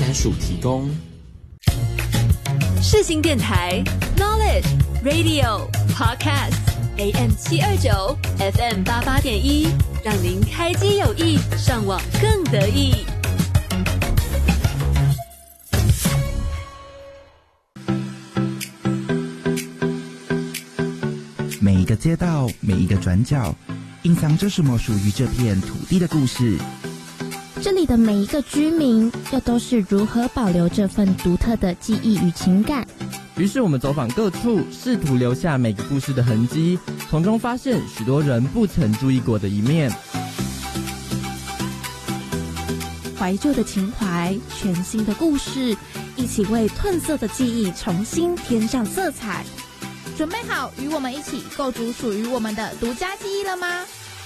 专属提供。 世新电台 Knowledge Radio Podcast AM 729 FM 88.1，让您开机有益，上网更得意。 每一个街道，每一个转角，隐藏着什么属于这片土地的故事。 这里的每一个居民，又都是如何保留这份独特的记忆与情感。 于是我们走访各处，试图留下每个故事的痕迹，从中发现许多人不曾注意过的一面。 怀旧的情怀，全新的故事，一起为褪色的记忆重新添上色彩。准备好与我们一起构筑属于我们的独家记忆了吗？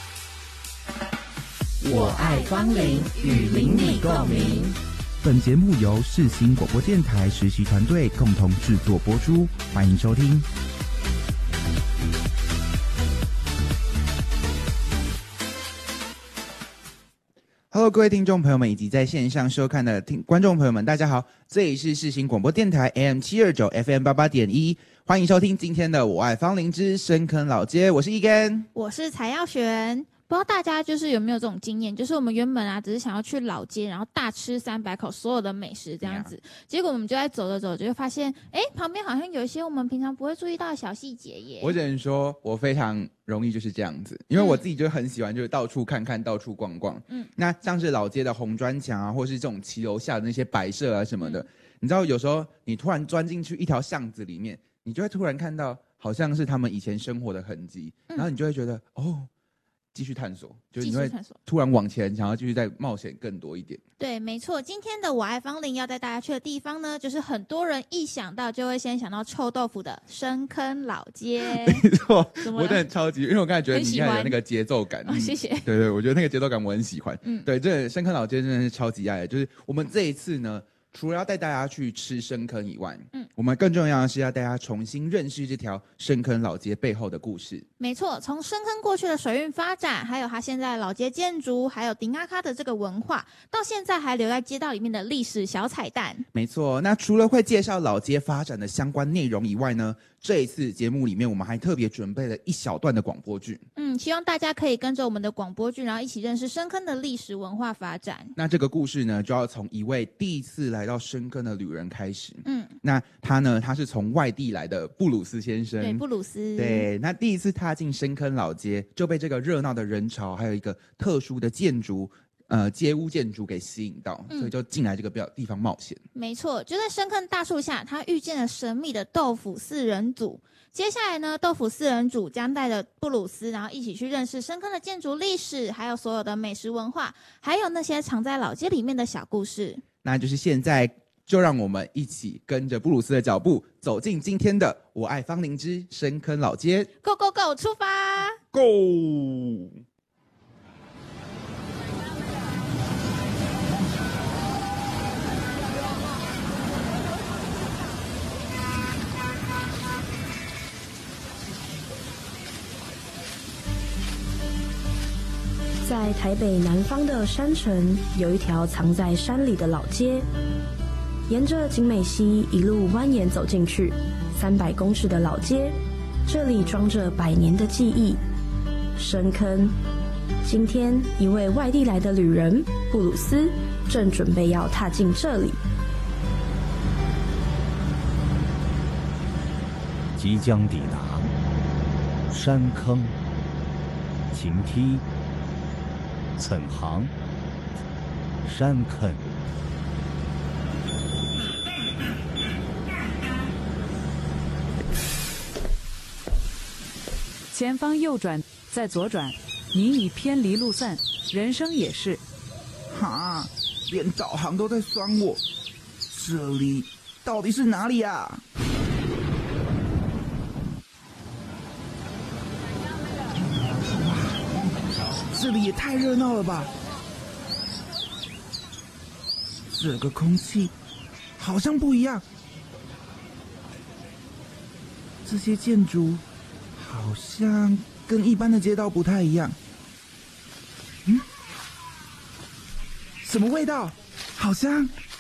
我爱芳邻，与邻里共鸣。 本节目由世新广播电台实习团队共同制作播出，欢迎收听。Hello， 各位听众朋友们以及在线上收看的观众朋友们，大家好，这里是世新广播电台 AM 729 FM 88.1，欢迎收听今天的我爱芳邻之深坑老街，我是一根， 我是柴耀璇。不知道大家就是有没有这种经验，就是我们原本只是想要去老街，然后大吃300口所有的美食这样子，结果我们就在走着走着就会发现，旁边好像有一些我们平常不会注意到的小细节耶。 我只能说我非常容易就是这样子，因为我自己就很喜欢就是到处看看到处逛逛。那像是老街的红砖墙啊，或是这种骑楼下的那些摆设啊什么的，你知道有时候你突然钻进去一条巷子里面，你就会突然看到好像是他们以前生活的痕迹，然后你就会觉得继续探索，就是你会突然往前想要继续再冒险更多一点。 对，没错，今天的我爱芳邻要带大家去的地方呢，就是很多人一想到就会先想到臭豆腐的深坑老街。 没错，我真的超级，因为我刚才觉得你看有那个节奏感。 谢谢。 对，我觉得那个节奏感我很喜欢。对，这深坑老街真的是超级爱的，就是我们这一次呢，除了要带大家去吃深坑以外，我们更重要的是要带大家重新认识这条深坑老街背后的故事。 没错，从深坑过去的水运发展，还有它现在老街建筑，还有丁阿卡的这个文化，到现在还留在街道里面的历史小彩蛋。 没错，那除了会介绍老街发展的相关内容以外呢，这一次节目里面我们还特别准备了一小段的广播剧。 希望大家可以跟着我们的广播剧，然后一起认识深坑的历史文化发展。 那这个故事呢，就要从一位第一次来到深坑的旅人开始。那他是从外地来的布鲁斯先生。 对，布鲁斯。 对，那第一次踏进深坑老街，就被这个热闹的人潮，还有一个特殊的建筑。街屋建筑给吸引到，所以就进来这个地方冒险。 没错，就在深坑大树下，他遇见了神秘的豆腐四人组。接下来呢，豆腐四人组将带着布鲁斯，然后一起去认识深坑的建筑历史，还有所有的美食文化，还有那些藏在老街里面的小故事。 那就是现在，就让我们一起跟着布鲁斯的脚步，走进今天的我爱芳邻之深坑老街。 Go go go， 出发 ！Go！ 在台北南方的山城，有一条藏在山里的老街，沿着景美溪一路蜿蜒走进去，300公尺的老街，这里装着100年的记忆。深坑，今天一位外地来的旅人布鲁斯正准备要踏进这里。 即将抵达山坑、晴梯、岑行、山坑。 前方右转，再左转，您已偏离路线，人生也是。 哈，连导航都在酸我，这里到底是哪里啊？这里也太热闹了吧！这个空气好像不一样，这些建筑好像跟一般的街道不太一样。什么味道？好香！